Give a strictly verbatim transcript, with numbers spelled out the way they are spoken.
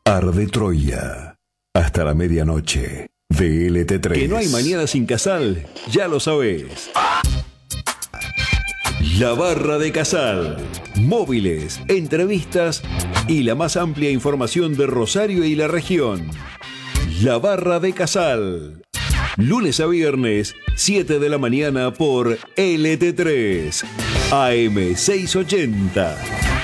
Arde Troya. Hasta la medianoche. V L T tres. Que no hay mañana sin Casal, ya lo sabés. La Barra de Casal. Móviles, entrevistas y la más amplia información de Rosario y la región. La Barra de Casal. Lunes a viernes, siete de la mañana por L T tres. A M seiscientos ochenta.